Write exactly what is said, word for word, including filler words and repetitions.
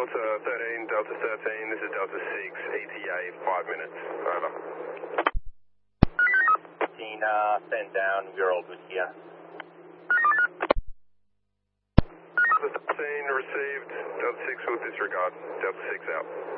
Delta thirteen, Delta thirteen, this is Delta six, E T A, five minutes. Over. fifteen, uh, stand down, you're all good here. Delta thirteen received, Delta six will disregard, Delta six out.